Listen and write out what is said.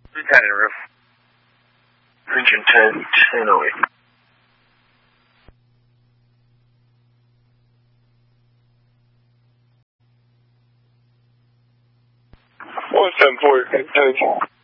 Lieutenant Roof. Region 10, 1008. One 7-4, attention.